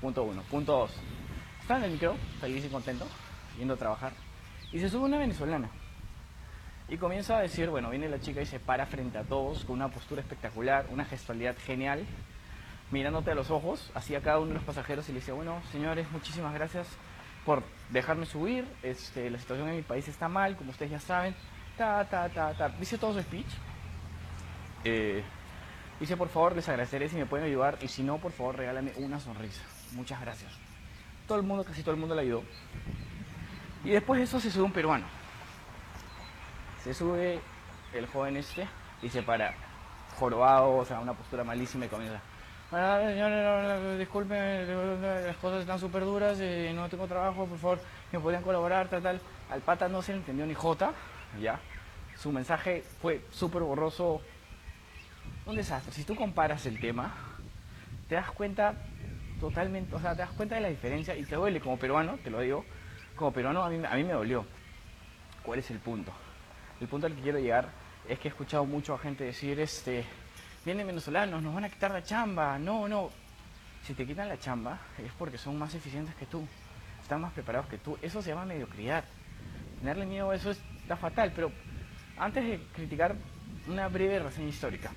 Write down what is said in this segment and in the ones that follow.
Punto uno. Punto dos. Estaba en el micro, feliz y contento, yendo a trabajar. Y se sube una venezolana. Y comienza a decir, bueno, viene la chica y se para frente a todos con una postura espectacular, una gestualidad genial, mirándote a los ojos, así a cada uno de los pasajeros y le decía, bueno, señores, muchísimas gracias por dejarme subir, la situación en mi país está mal, como ustedes ya saben, dice todo su speech. Dice, por favor, les agradeceré si me pueden ayudar y si no, por favor, regálame una sonrisa. Muchas gracias. Todo el mundo, casi todo el mundo le ayudó. Y después de eso se sube un peruano. Se sube el joven y se para jorobado, o sea, una postura malísima y comienza. Bueno, señores, disculpen, las cosas están súper duras, no tengo trabajo, por favor, me podrían colaborar, tal. Al pata no se le entendió ni jota, ya. Su mensaje fue súper borroso, un desastre. Si tú comparas el tema, te das cuenta totalmente, o sea, te das cuenta de la diferencia y te duele como peruano, te lo digo, como peruano a mí me dolió. ¿Cuál es el punto? El punto al que quiero llegar es que he escuchado mucho a gente decir, vienen venezolanos, nos van a quitar la chamba. No. Si te quitan la chamba es porque son más eficientes que tú, están más preparados que tú. Eso se llama mediocridad. Tenerle miedo a eso está fatal, pero antes de criticar, una breve reseña histórica.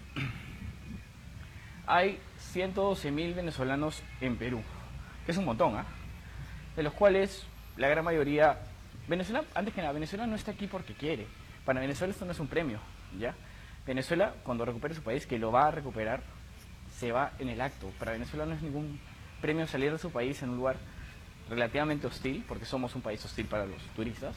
Hay 112.000 venezolanos en Perú, que es un montón, de los cuales la gran mayoría... Venezuela, antes que nada, Venezuela no está aquí porque quiere. Para Venezuela esto no es un premio, ¿ya? Venezuela, cuando recupere su país, que lo va a recuperar, se va en el acto. Para Venezuela no es ningún premio salir de su país en un lugar relativamente hostil, porque somos un país hostil para los turistas,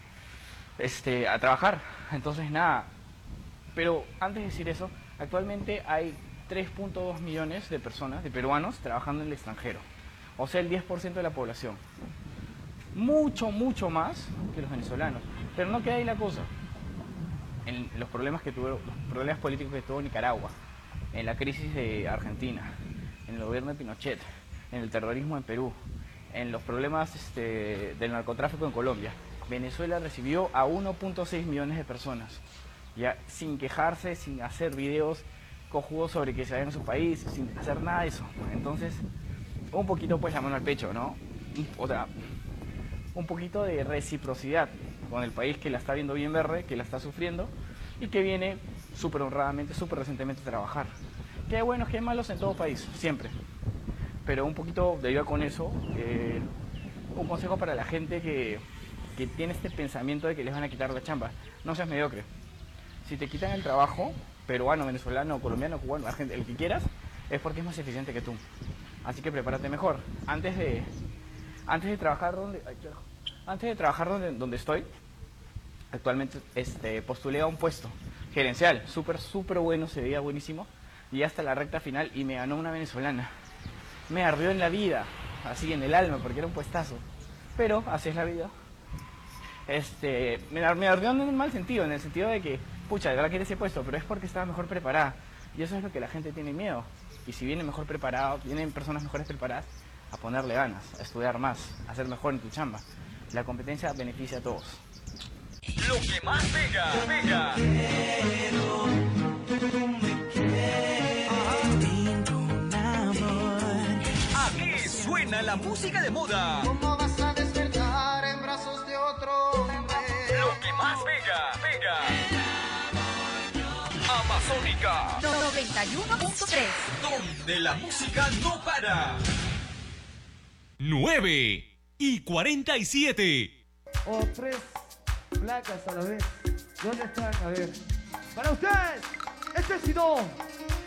a trabajar. Entonces, nada. Pero antes de decir eso, actualmente hay 3.2 millones de personas, de peruanos, trabajando en el extranjero. O sea, el 10% de la población. Mucho más que los venezolanos. Pero no queda ahí la cosa. En los problemas políticos que tuvo Nicaragua, en la crisis de Argentina, en el gobierno de Pinochet, en el terrorismo en Perú, en los problemas del narcotráfico en Colombia, Venezuela recibió a 1.6 millones de personas, ya sin quejarse, sin hacer videos cojudos sobre que se vayan a su país, sin hacer nada de eso. Entonces, un poquito pues la mano al pecho, ¿no? O sea, un poquito de reciprocidad con el país que la está viendo bien verde, que la está sufriendo y que viene súper honradamente, súper recientemente a trabajar. Que hay buenos, que hay malos en todo país, siempre. Pero un poquito de ayuda con eso, un consejo para la gente que tiene este pensamiento de que les van a quitar la chamba. No seas mediocre. Si te quitan el trabajo, peruano, venezolano, colombiano, cubano, el que quieras, es porque es más eficiente que tú. Así que prepárate mejor. Antes de trabajar donde estoy, actualmente postulé a un puesto gerencial, súper bueno, se veía buenísimo, y hasta la recta final y me ganó una venezolana. Me ardió en la vida, así en el alma, porque era un puestazo. Pero así es la vida. Me ardió en un mal sentido, en el sentido de que, pucha, de verdad quería ese puesto, pero es porque estaba mejor preparada. Y eso es lo que la gente tiene miedo. Y si vienen mejor preparados, vienen personas mejores preparadas, a ponerle ganas, a estudiar más, a ser mejor en tu chamba. La competencia beneficia a todos. Lo que más pega. Aquí suena la música de moda. ¿Cómo vas a despertar en brazos de otro hombre? Lo que más pega. Amazónica 91.3, donde la música no para. 9:47. O 3 placas a la vez. ¿Dónde están? A ver. Para ustedes, este es Sidón.